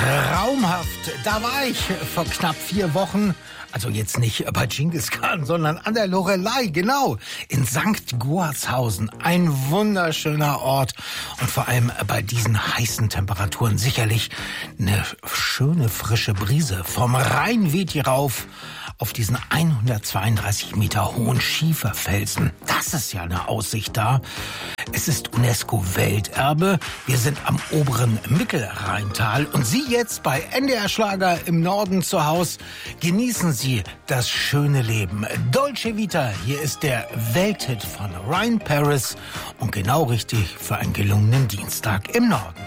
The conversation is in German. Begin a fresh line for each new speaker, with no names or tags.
Traumhaft, da war ich vor knapp 4 Wochen. Also jetzt nicht bei Genghis Khan, sondern an der Loreley, genau, in St. Goarshausen. Ein wunderschöner Ort und vor allem bei diesen heißen Temperaturen sicherlich eine schöne frische Brise. Vom Rhein weht hier rauf auf diesen 132 Meter hohen Schieferfelsen. Das ist ja eine Aussicht da. Es ist UNESCO-Welterbe. Wir sind am oberen Mittelrheintal und Sie jetzt bei NDR Schlager im Norden zu Hause. Genießen Sie das schöne Leben. Dolce Vita, hier ist der Welthit von Ryan Paris und genau richtig für einen gelungenen Dienstag im Norden.